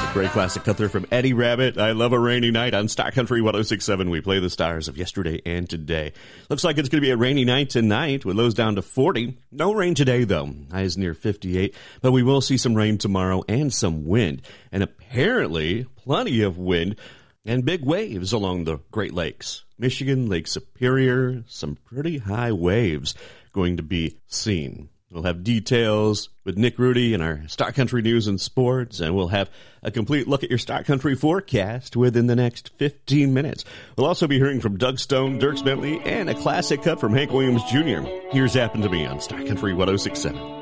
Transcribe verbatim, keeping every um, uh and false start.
Great classic cut there from Eddie Rabbitt. I love a rainy night on Star Country one oh six point seven. We play the stars of yesterday and today. Looks like it's going to be a rainy night tonight with lows down to forty. No rain today, though. Highs near fifty-eight. But we will see some rain tomorrow and some wind. And apparently, plenty of wind and big waves along the Great Lakes. Michigan, Lake Superior, some pretty high waves going to be seen. We'll have details with Nick Rudy in our Star Country News and Sports, and we'll have a complete look at your Star Country forecast within the next fifteen minutes. We'll also be hearing from Doug Stone, Dierks Bentley, and a classic cut from Hank Williams Junior Here's Happened to Me on Star Country one oh six point seven.